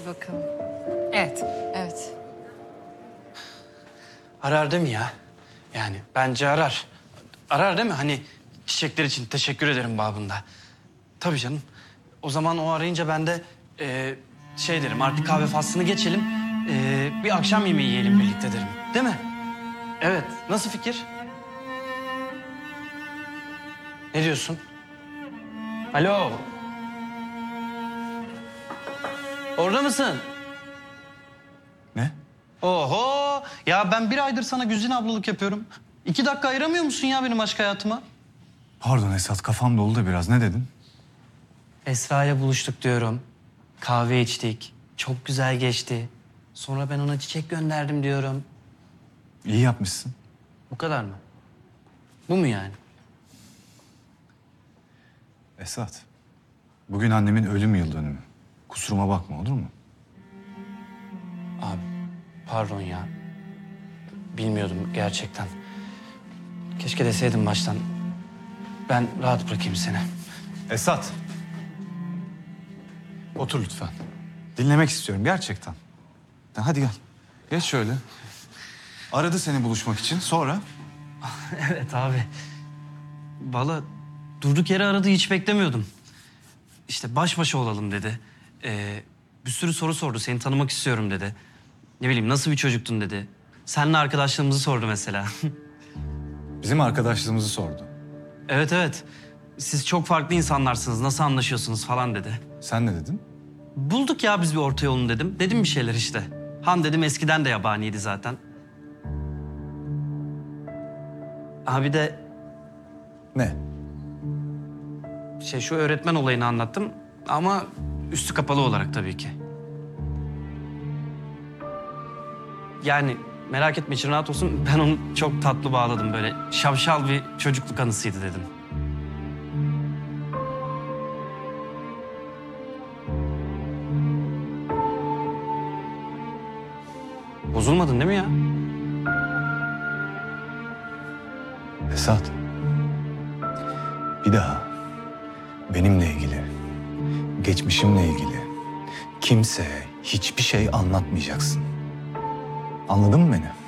bakalım. Evet. Evet. Arar değil mi ya? Yani bence arar. Arar değil mi? Hani çiçekler için teşekkür ederim babında. Tabii canım. O zaman o arayınca ben de şey derim, artık kahve faslını geçelim. Bir akşam yemeği yiyelim birlikte derim. Değil mi? Evet. Nasıl fikir? Ne diyorsun? Alo. Orada mısın? Ne? Oho! Ya ben bir aydır sana Güzin ablalık yapıyorum. 2 dakika ayıramıyor musun ya benim aşk hayatıma? Pardon Esat, kafam dolu da biraz. Ne dedin? Esra ile buluştuk diyorum. Kahve içtik. Çok güzel geçti. Sonra ben ona çiçek gönderdim diyorum. İyi yapmışsın. Bu kadar mı? Bu mu yani? Esat, bugün annemin ölüm yıl dönümü. Kusuruma bakma, olur mu? Abi pardon ya. Bilmiyordum gerçekten. Keşke deseydim baştan. Ben rahat bırakayım seni. Esat. Otur lütfen. Dinlemek istiyorum gerçekten. Hadi gel. Geç şöyle. Aradı seni buluşmak için. Sonra? Evet abi. Valla durduk yere aradı, hiç beklemiyordum. İşte baş başa olalım dedi. Bir sürü soru sordu. Seni tanımak istiyorum dedi. Ne bileyim nasıl bir çocuktun dedi. Seninle arkadaşlığımızı sordu mesela. Bizim arkadaşlığımızı sordu. Evet evet. Siz çok farklı insanlarsınız. Nasıl anlaşıyorsunuz falan dedi. Sen ne dedin? Bulduk ya biz bir orta yolunu dedim. Dedim bir şeyler işte. Han dedim eskiden de yabaniydi zaten. Abi de Ne? şu öğretmen olayını anlattım. Ama üstü kapalı olarak tabii ki. Yani merak etme, için rahat olsun. Ben onu çok tatlı bağladım böyle. Şapşal bir çocukluk anısıydı dedim. Bozulmadın değil mi ya? Esat. Bir daha benimle ilgili, geçmişimle ilgili kimseye hiçbir şey anlatmayacaksın. Anladın mı beni?